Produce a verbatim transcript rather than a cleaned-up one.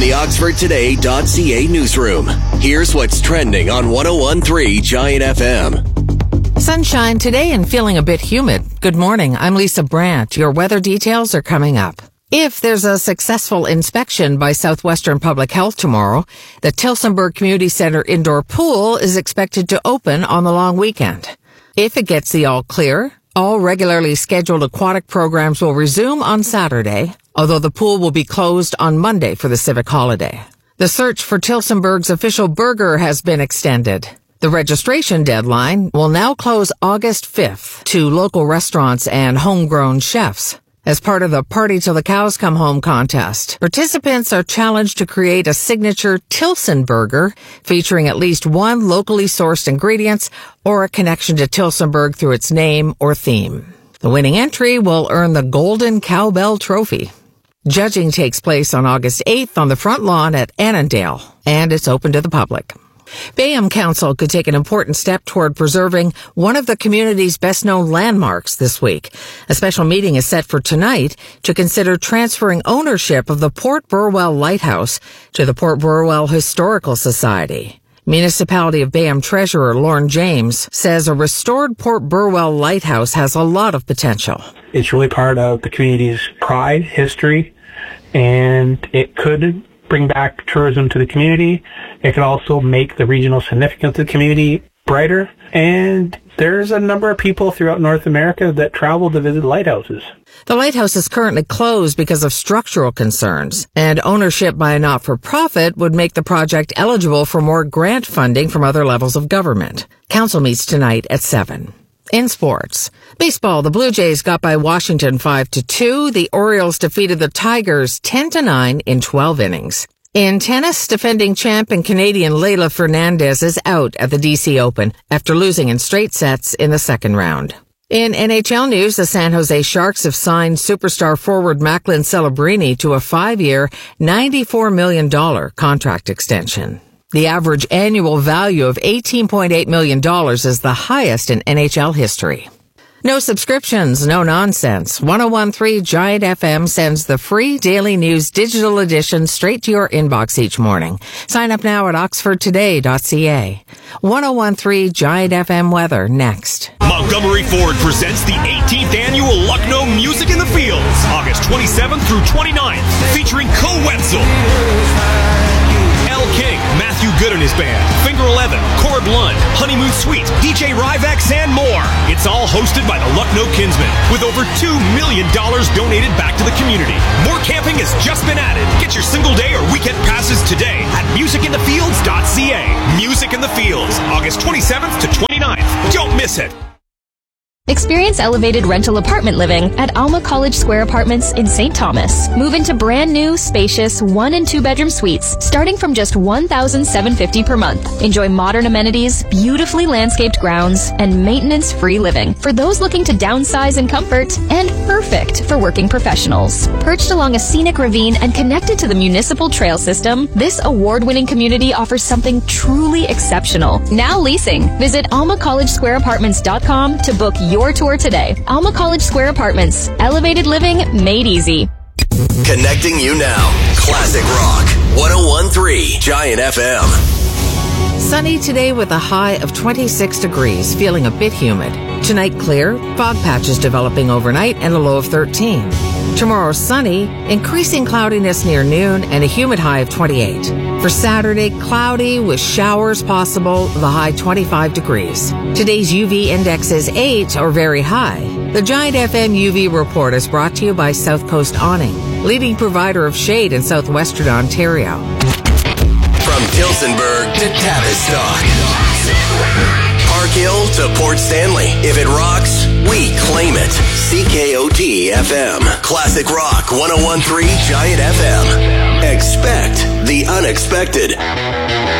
the Oxford Today dot C A newsroom, here's what's trending on one oh one point three Giant F M. Sunshine today and feeling a bit humid. Good morning. I'm Lisa Brandt. Your weather details are coming up. If there's a successful inspection by Southwestern Public Health tomorrow, the Tillsonburg Community Center indoor pool is expected to open on the long weekend. If it gets the all clear, all regularly scheduled aquatic programs will resume on Saturday, although the pool will be closed on Monday for the civic holiday. The search for Tillsonburg's official burger has been extended. The registration deadline will now close August fifth to local restaurants and homegrown chefs. As part of the Party Till the Cows Come Home contest, participants are challenged to create a signature Tilson burger featuring at least one locally sourced ingredients or a connection to Tillsonburg through its name or theme. The winning entry will earn the Golden Cowbell Trophy. Judging takes place on August eighth on the front lawn at Annandale, and it's open to the public. Bayham Council could take an important step toward preserving one of the community's best-known landmarks this week. A special meeting is set for tonight to consider transferring ownership of the Port Burwell Lighthouse to the Port Burwell Historical Society. Municipality of Bayham Treasurer Lorne James says a restored Port Burwell Lighthouse has a lot of potential. It's really part of the community's pride, history, and it could bring back tourism to the community. It could also make the regional significance of the community brighter. And there's a number of people throughout North America that travel to visit lighthouses. The lighthouse is currently closed because of structural concerns, and ownership by a not-for-profit would make the project eligible for more grant funding from other levels of government. Council meets tonight at seven. In sports, baseball, the Blue Jays got by Washington five to two. The Orioles defeated the Tigers ten to nine in twelve innings. In tennis, defending champ and Canadian Leylah Fernandez is out at the D C Open after losing in straight sets in the second round. In N H L news, the San Jose Sharks have signed superstar forward Macklin Celebrini to a five-year, ninety-four million dollars contract extension. The average annual value of eighteen point eight million dollars is the highest in N H L history. No subscriptions, no nonsense. one oh one point three Giant F M sends the free Daily News digital edition straight to your inbox each morning. Sign up now at oxford today dot c a. one oh one point three Giant F M weather next. Montgomery Ford presents the eighteenth annual Lucknow Music in the Fields, August twenty-seventh through twenty-ninth, featuring Co Wetzel, L. King, Matthew Good and his band, Finger eleven, Corb Lund, Honeymoon Suite, D J Ryvex, and more. It's all hosted by the Lucknow Kinsmen, with over two million dollars donated back to the community. More camping has just been added. Get your single day or weekend passes today at music in the fields dot c a. Music in the Fields, August twenty-seventh to twenty-ninth. Don't miss it. Experience elevated rental apartment living at Alma College Square Apartments in Saint Thomas. Move into brand new, spacious one and two bedroom suites starting from just one thousand seven hundred fifty dollars per month. Enjoy modern amenities, beautifully landscaped grounds, and maintenance-free living for those looking to downsize in comfort, and perfect for working professionals. Perched along a scenic ravine and connected to the municipal trail system, this award-winning community offers something truly exceptional. Now leasing. Visit alma college square apartments dot com to book your tour today. Alma College Square Apartments. Elevated living made easy. Connecting you now. Classic Rock. one oh one point three Giant F M. Sunny today with a high of twenty-six degrees, feeling a bit humid. Tonight clear, fog patches developing overnight, and a low of thirteen. Tomorrow sunny, increasing cloudiness near noon, and a humid high of twenty-eight. For Saturday, cloudy with showers possible, the high twenty-five degrees. Today's U V index is eight or very high. The Giant F M U V report is brought to you by South Coast Awning, leading provider of shade in southwestern Ontario. From Tillsonburg to Tavistock, Park Hill to Port Stanley. If it rocks, we claim it. C K O T F M. Classic Rock one oh one point three Giant F M. Expect the unexpected.